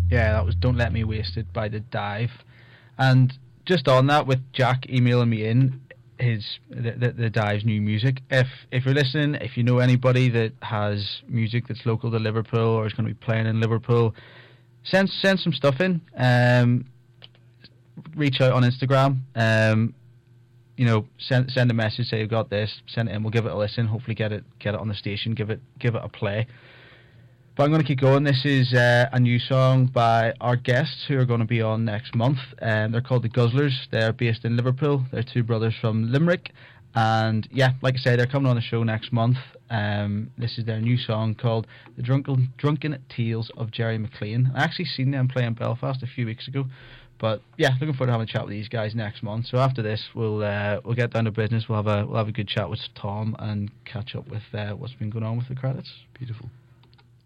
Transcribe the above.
Yeah, that was Don't Let Me Waste It by The Dive. And just on that, with Jack emailing me in the Dive's new music, if you're listening, if you know anybody that has music that's local to Liverpool or is going to be playing in Liverpool, send some stuff in. Reach out on Instagram. Send a message, say you've got this, send it in, we'll give it a listen, hopefully get it on the station, give it a play. But I'm going to keep going. This is a new song by our guests who are going to be on next month. They're called the Guzzlers. They're based in Liverpool. They're two brothers from Limerick. And yeah, like I say, they're coming on the show next month. This is their new song called The Drunken Tales of Jerry McLean. I actually seen them play in Belfast a few weeks ago. But yeah, looking forward to having a chat with these guys next month. So after this, we'll get down to business. We'll have a good chat with Tom and catch up with what's been going on with the credits. Beautiful.